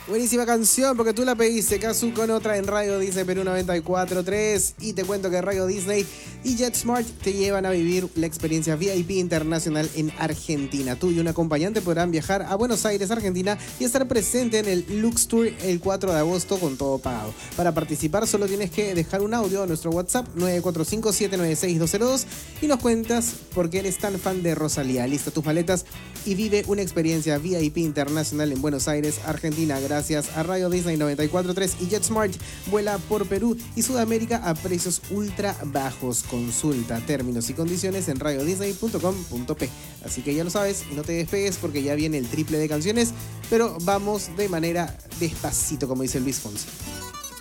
Buenísima canción porque tú la pediste, Kazu, con otra en Radio Disney Perú 94.3. Y te cuento que Radio Disney y JetSmart te llevan a vivir la experiencia VIP internacional en Argentina. Tú y un acompañante podrán viajar a Buenos Aires, Argentina, y estar presente en el Lux Tour el 4 de agosto con todo pagado. Para participar solo tienes que dejar un audio a nuestro WhatsApp 945-796-202 y nos cuentas por qué eres tan fan de Rosalía. Lista tus maletas y vive una experiencia VIP internacional en Buenos Aires, Argentina. Gracias a Radio Disney 94.3 y JetSmart. Vuela por Perú y Sudamérica a precios ultra bajos. Consulta términos y condiciones en radiodisney.com.p. Así que ya lo sabes, no te despegues porque ya viene el triple de canciones, pero vamos de manera despacito, como dice Luis Fonsi.